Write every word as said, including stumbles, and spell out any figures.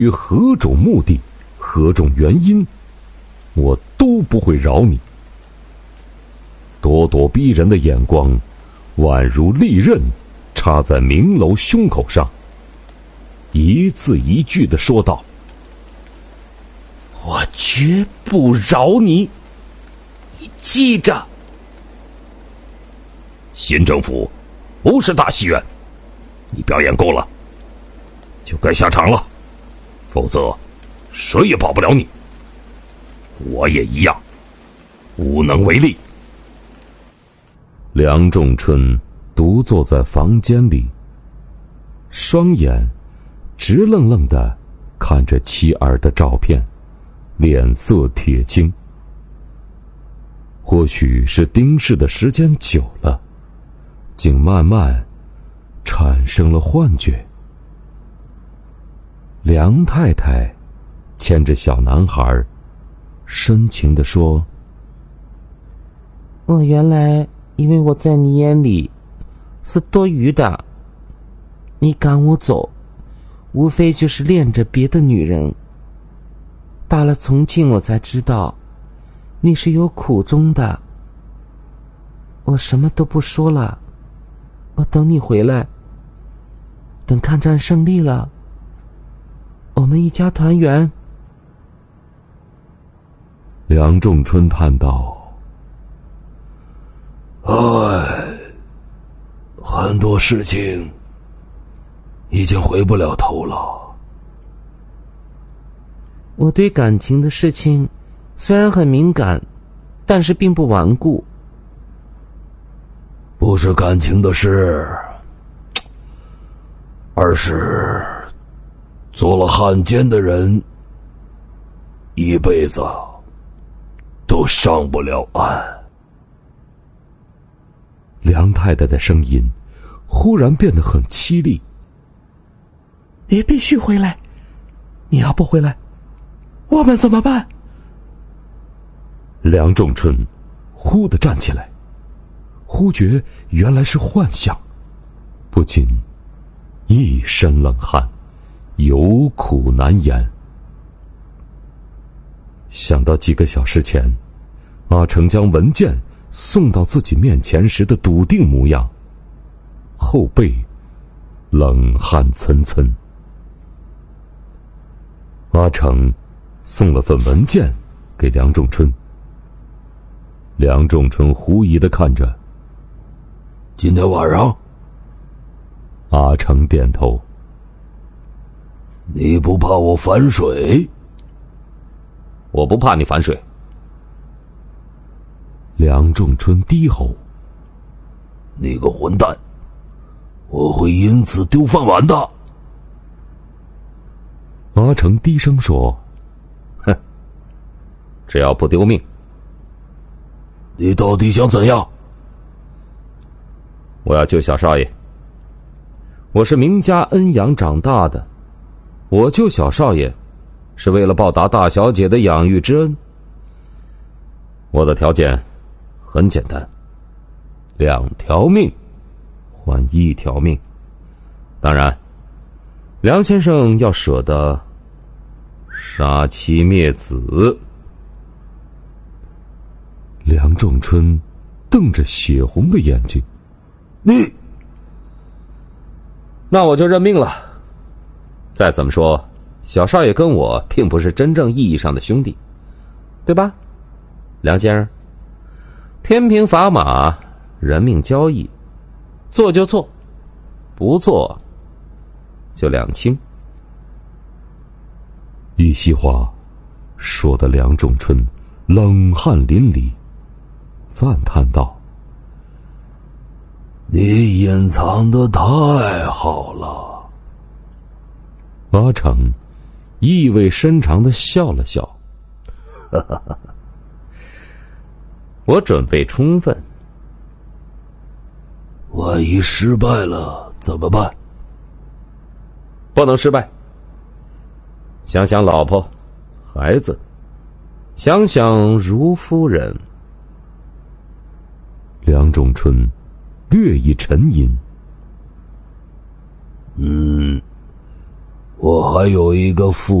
于何种目的、何种原因，我都不会饶你。咄咄逼人的眼光宛如利刃插在明楼胸口上，一字一句地说道： 我绝不饶你，你记着。 新政府不是大戏院，你表演够了就该下场了，否则谁也保不了你。我也一样，无能为力。梁仲春独坐在房间里，双眼直愣愣地看着妻儿的照片，脸色铁青。或许是盯视的时间久了，竟慢慢产生了幻觉。梁太太牵着小男孩，深情地说： 我原来以为我在你眼里是多余的，你赶我走，无非就是恋着别的女人。到了重庆，我才知道你是有苦衷的。我什么都不说了，我等你回来，等抗战胜利了，我们一家团圆。 梁仲春叹道： 唉，很多事情已经回不了头了。 我对感情的事情虽然很敏感，但是并不顽固。 不是感情的事，而是做了汉奸的人一辈子都上不了岸。 梁太太的声音忽然变得很凄厉： 你必须回来，你要不回来，我们怎么办？ 梁仲春忽地站起来，忽觉原来是幻想，不禁一身冷汗，有苦难言。想到几个小时前阿成将文件送到自己面前时的笃定模样，后背冷汗涔涔。阿成送了份文件给梁仲春，梁仲春狐疑地看着。 今天晚上？ 阿成点头。 你不怕我反水？ 我不怕你反水。梁仲春低吼： 你个混蛋，我会因此丢饭碗的。 阿成低声说：哼，只要不丢命。 你到底想怎样？ 我要救小少爷。我是名家恩养长大的，我救小少爷是为了报答大小姐的养育之恩。我的条件很简单，两条命换一条命。当然，梁先生要舍得杀妻灭子。梁仲春瞪着血红的眼睛： 你…… 那我就认命了。再怎么说，小少爷跟我并不是真正意义上的兄弟，对吧，梁先生？天平砝码，人命交易，做就做，不做就两清。一席话说得梁仲春冷汗淋漓，赞叹道： 你隐藏得太好了。 阿成意味深长地笑了笑：哈哈哈，我准备充分。 万一失败了怎么办？ 不能失败。想想老婆孩子，想想如夫人。梁仲春略一沉吟： 嗯， 我还有一个父